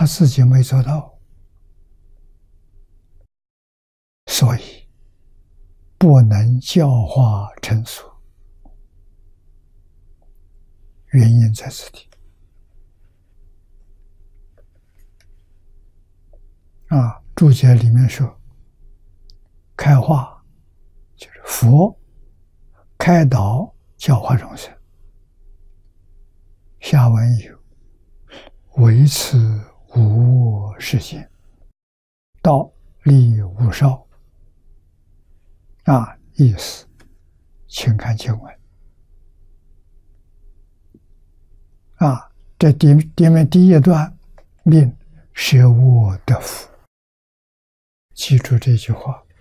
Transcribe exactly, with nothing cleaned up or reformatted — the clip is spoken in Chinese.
他自己没做到，所以不能教化成俗。原因在此地。啊，注解里面说，开化就是佛开导教化众生。下文有唯此无我世间，道力无少。啊，意思请看经文。啊，这里里面第一段命舍我得福，记住这句话。